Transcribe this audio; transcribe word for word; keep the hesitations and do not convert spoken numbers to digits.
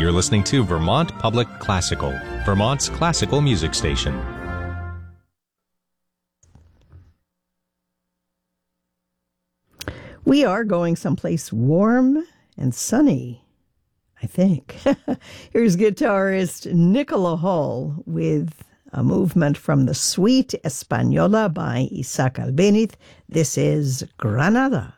You're listening to Vermont Public Classical, Vermont's classical music station. We are going someplace warm and sunny, I think. Here's guitarist Nicola Hall with a movement from the Suite Española by Isaac Albéniz. This is Granada.